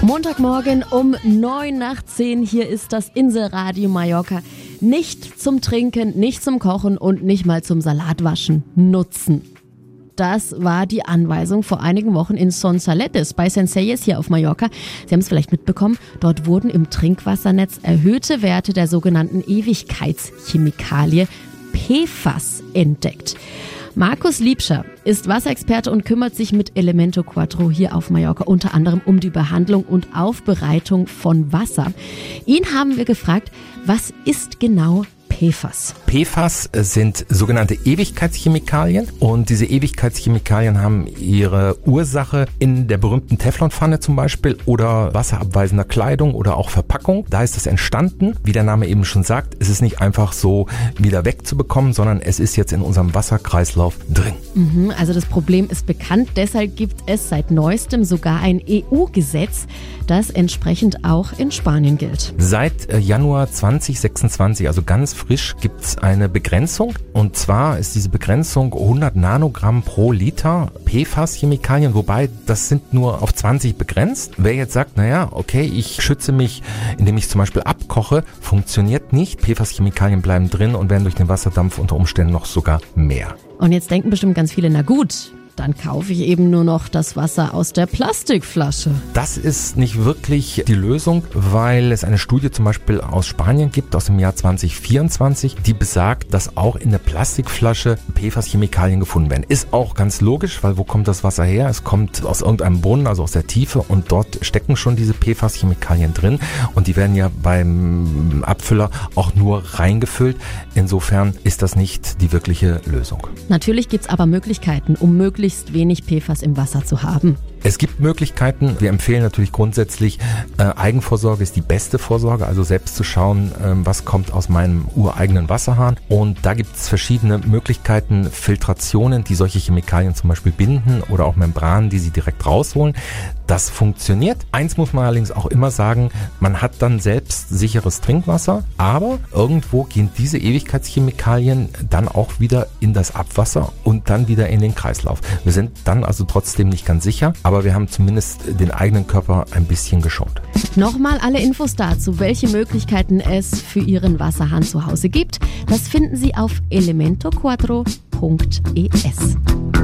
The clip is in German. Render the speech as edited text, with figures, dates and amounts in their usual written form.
Montagmorgen um 9:10 hier ist das Inselradio Mallorca. Nicht zum Trinken, nicht zum Kochen und nicht mal zum Salatwaschen nutzen. Das war die Anweisung vor einigen Wochen in Son Saletes bei Senseyes hier auf Mallorca. Sie haben es vielleicht mitbekommen, dort wurden im Trinkwassernetz erhöhte Werte der sogenannten Ewigkeitschemikalie PFAS entdeckt. Markus Liebscher ist Wasserexperte und kümmert sich mit Elemento Quattro hier auf Mallorca unter anderem um die Behandlung und Aufbereitung von Wasser. Ihn haben wir gefragt, was ist genau PFAS? PFAS sind sogenannte Ewigkeitschemikalien und diese Ewigkeitschemikalien haben ihre Ursache in der berühmten Teflonpfanne zum Beispiel oder wasserabweisender Kleidung oder auch Verpackung. Da ist es entstanden, wie der Name eben schon sagt, es ist nicht einfach so wieder wegzubekommen, sondern es ist jetzt in unserem Wasserkreislauf drin. Also das Problem ist bekannt, deshalb gibt es seit neuestem sogar ein EU-Gesetz, das entsprechend auch in Spanien gilt. Seit Januar 2026, also ganz frisch, gibt es eine Begrenzung. Und zwar ist diese Begrenzung 100 Nanogramm pro Liter PFAS-Chemikalien, wobei das sind nur auf 20 begrenzt. Wer jetzt sagt, naja, okay, ich schütze mich, indem ich zum Beispiel abkoche, funktioniert nicht. PFAS-Chemikalien bleiben drin und werden durch den Wasserdampf unter Umständen noch sogar mehr. Und jetzt denken bestimmt ganz viele, na gut, dann kaufe ich eben nur noch das Wasser aus der Plastikflasche. Das ist nicht wirklich die Lösung, weil es eine Studie zum Beispiel aus Spanien gibt, aus dem Jahr 2024, die besagt, dass auch in der Plastikflasche PFAS-Chemikalien gefunden werden. Ist auch ganz logisch, weil wo kommt das Wasser her? Es kommt aus irgendeinem Brunnen, also aus der Tiefe, und dort stecken schon diese PFAS-Chemikalien drin und die werden ja beim Abfüller auch nur reingefüllt. Insofern ist das nicht die wirkliche Lösung. Natürlich gibt es aber Möglichkeiten, um möglichst wenig PFAS im Wasser zu haben. Es gibt Möglichkeiten. Wir empfehlen natürlich grundsätzlich, Eigenvorsorge ist die beste Vorsorge, also selbst zu schauen, was kommt aus meinem ureigenen Wasserhahn. Und da gibt es verschiedene Möglichkeiten, Filtrationen, die solche Chemikalien zum Beispiel binden oder auch Membranen, die sie direkt rausholen. Das funktioniert. Eins muss man allerdings auch immer sagen, man hat dann selbst sicheres Trinkwasser, aber irgendwo gehen diese Ewigkeitschemikalien dann auch wieder in das Abwasser und dann wieder in den Kreislauf. Wir sind dann also trotzdem nicht ganz sicher, aber wir haben zumindest den eigenen Körper ein bisschen geschont. Nochmal alle Infos dazu, welche Möglichkeiten es für Ihren Wasserhahn zu Hause gibt. Das finden Sie auf elementoquattro.es.